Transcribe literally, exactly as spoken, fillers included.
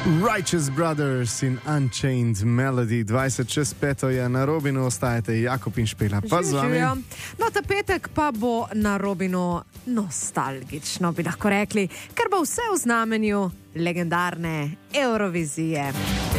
Righteous Brothers in Unchained Melody, dvajset čez peto je na Robinu, ostajate Jakob in Špela. Pa z vami. No, ta petek pa bo na Robinu nostalgično, bi lahko rekli, ker bo vse v znamenju legendarne Eurovizije.